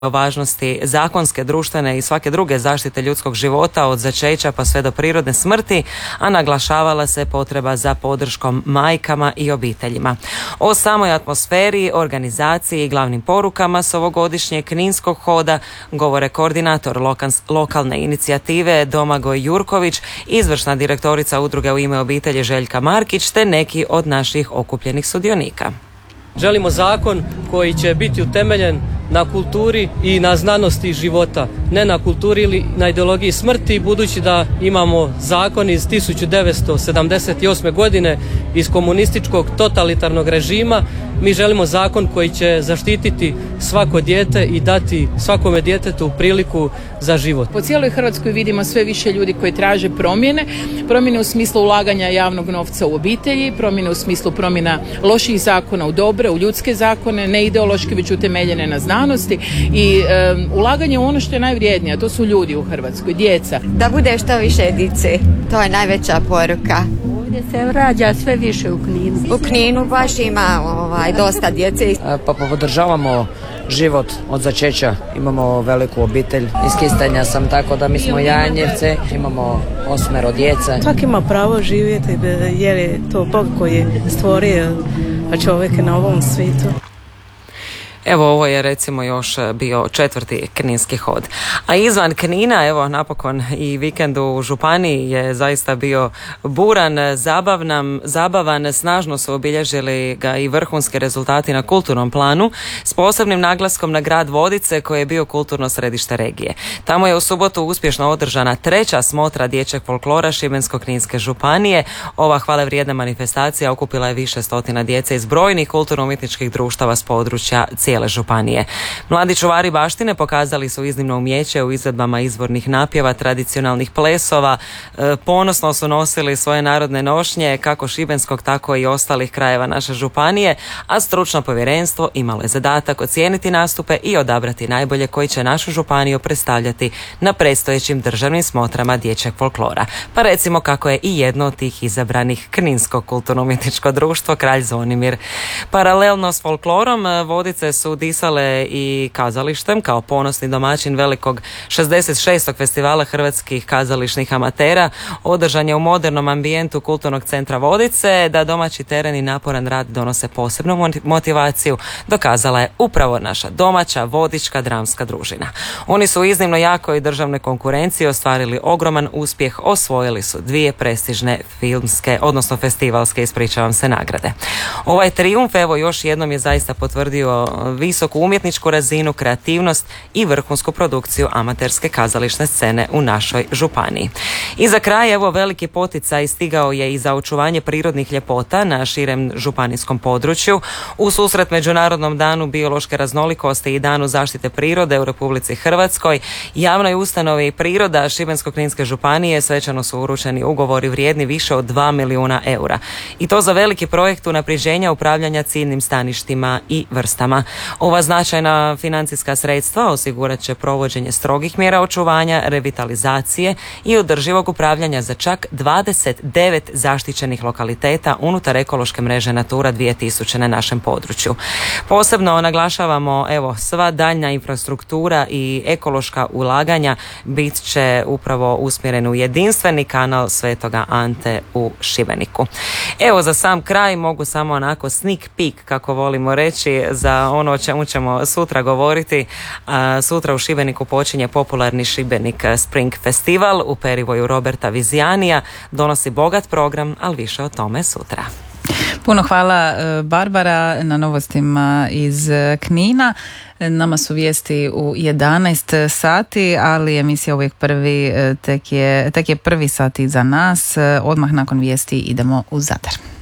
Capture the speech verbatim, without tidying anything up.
o važnosti zakonske, društvene i svake druge zaštite ljudskog života od začeća pa sve do prirodne smrti, a naglašavala se potreba za podrškom majkama i obiteljima. O samoj atmosferi, organizaciji i glavnim porukama s ovogodišnjeg Kninskog hoda govore koordinator lokalne inicijative Domagoj Jurković, izvršna direktorica udruge U ime obitelji Željka Markić te neki od naših okupljenih sudionika. Želimo zakon koji će biti utemeljen na kulturi i na znanosti života, ne na kulturi ili na ideologiji smrti, budući da imamo zakon iz tisuću devetsto sedamdeset osme. godine iz komunističkog totalitarnog režima. Mi želimo zakon koji će zaštititi svako dijete i dati svakome djetetu priliku za život. Po cijeloj Hrvatskoj vidimo sve više ljudi koji traže promjene, promjene u smislu ulaganja javnog novca u obitelji, promjene u smislu promjena loših zakona u dobre, u ljudske zakone, ne ideološki već utemeljene na znanosti i e, ulaganje u ono što je najvrijednije, a to su ljudi u Hrvatskoj, djeca. Da bude što više dice, to je najveća poruka. Ovdje se rađa sve više u Kninu. U Kninu baš ima ovaj, dosta djece. Pa podržavamo život od začeća, imamo veliku obitelj, iz Kistanja sam, tako da mi smo Janjevce, imamo osmero djece. Svaki ima pravo živjeti jer je to Bog koji je stvorio čovjeka na ovom svijetu. Evo, ovo je recimo još bio četvrti Kninski hod. A izvan Knina, evo napokon i vikend u Županiji je zaista bio buran, zabavnan, zabavan, snažno su obilježili ga i vrhunski rezultati na kulturnom planu, s posebnim naglaskom na grad Vodice koji je bio kulturno središte regije. Tamo je u subotu uspješno održana treća smotra dječjeg folklora Šibensko-kninske županije. Ova hvalevrijedna manifestacija okupila je više stotina djece iz brojnih kulturno-umjetničkih društava s područja cijele županije. Mladi čuvari baštine pokazali su iznimno umjeće u izvedbama izvornih napjeva, tradicionalnih plesova, e, ponosno su nosili svoje narodne nošnje kako šibenskog tako i ostalih krajeva naše županije, a stručno povjerenstvo imalo je zadatak ocijeniti nastupe i odabrati najbolje koji će našu županiju predstavljati na predstojećim državnim smotrama dječjeg folklora. Pa recimo kako je i jedno od tih izabranih Kninsko kulturno-umjetničko društvo Kralj Zvonimir. Paralelno s folklorom Vodice su disale i kazalištem kao ponosni domaćin velikog šezdeset šestog festivala hrvatskih kazališnih amatera. Održan je u modernom ambijentu Kulturnog centra Vodice. Da domaći teren i naporan rad donose posebnu motivaciju dokazala je upravo naša domaća vodička dramska družina. Oni su iznimno jakoj državnoj konkurenciji ostvarili ogroman uspjeh, osvojili su dvije prestižne filmske, odnosno festivalske, ispričavam se, nagrade. Ovaj trijumf evo još jednom je zaista potvrdio visoku umjetničku razinu, kreativnost i vrhunsku produkciju amaterske kazališne scene u našoj županiji. I za kraj evo veliki poticaj stigao je i za očuvanje prirodnih ljepota na širem županijskom području. U susret Međunarodnom danu biološke raznolikosti i danu zaštite prirode u Republici Hrvatskoj, javnoj ustanovi Priroda Šibensko-kninske županije svečano su uručeni ugovori vrijedni više od dva milijuna eura. I to za veliki projekt unapređenja upravljanja ciljnim staništima i vrstama. Ova značajna financijska sredstva osigurat će provođenje strogih mjera očuvanja, revitalizacije i održivog upravljanja za čak dvadeset devet zaštićenih lokaliteta unutar ekološke mreže Natura dvije tisuće na našem području. Posebno naglašavamo evo sva daljnja infrastruktura i ekološka ulaganja bit će upravo usmjereni u jedinstveni kanal Svetoga Ante u Šibeniku. Evo za sam kraj mogu samo onako sneak peek, kako volimo reći, za ono o čemu ćemo sutra govoriti. A, sutra u Šibeniku počinje popularni Šibenik Spring Festival u perivoju Roberta Vizijanija. Donosi bogat program, ali više o tome sutra. Puno hvala Barbara na novostima iz Knina. Nama su vijesti u jedanaest sati, ali emisija uvijek prvi, tek je, tek je prvi sat iza nas. Odmah nakon vijesti idemo u Zadar.